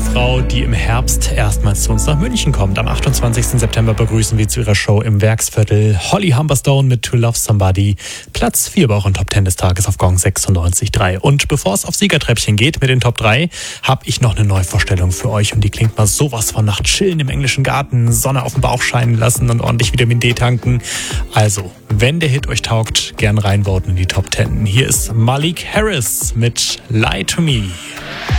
Frau, die im Herbst erstmals zu uns nach München kommt. Am 28. September begrüßen wir zu ihrer Show im Werksviertel Holly Humberstone mit To Love Somebody. Platz 4 bei euren Top 10 des Tages auf Gong 96.3. Und bevor es auf Siegertreppchen geht mit den Top 3, habe ich noch eine Neuvorstellung für euch. Und die klingt mal sowas von nach Chillen im englischen Garten, Sonne auf den Bauch scheinen lassen und ordentlich Vitamin D tanken. Also, wenn der Hit euch taugt, gern reinvoten in die Top 10. Hier ist Malik Harris mit Lie to Me.